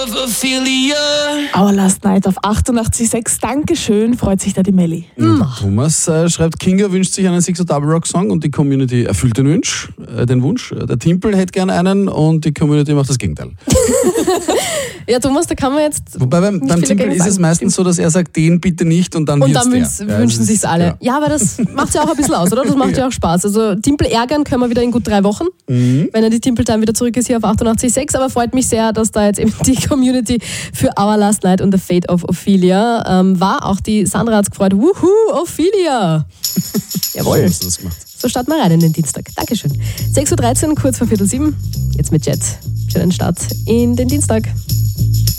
of Ophelia. Our Last Night auf 88.6. Dankeschön, freut sich da die Melli. Thomas schreibt, Kinga wünscht sich einen Sixer Double Rock Song und die Community erfüllt den Wunsch. Der Timpel hätte gerne einen und die Community macht das Gegenteil. Ja, Thomas, da kann man jetzt. Wobei beim Timpel ist es meistens so, dass er sagt, den bitte nicht und dann wünschen sich's alle. Ja, aber das macht ja auch ein bisschen aus, oder? Das macht ja auch Spaß. Also Timpel ärgern können wir wieder in gut 3 Wochen, wenn er die Timpel-Time wieder zurück ist hier auf 88.6. Aber freut mich sehr, dass da jetzt eben die Community für Our Last Night und The Fate of Ophelia war. Auch die Sandra hat's gefreut. Wuhu, Ophelia! Jawohl. So starten wir rein in den Dienstag. Dankeschön. 6.13 Uhr, kurz vor 6:45. Jetzt mit Jet. Schönen Start in den Dienstag.